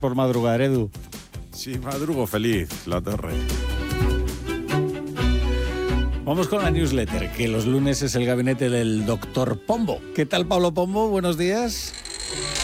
por madrugar, Edu. Sí, madrugo feliz, la torre. Vamos con la newsletter, que los lunes es el gabinete del doctor Pombo. ¿Qué tal, Pablo Pombo? Buenos días.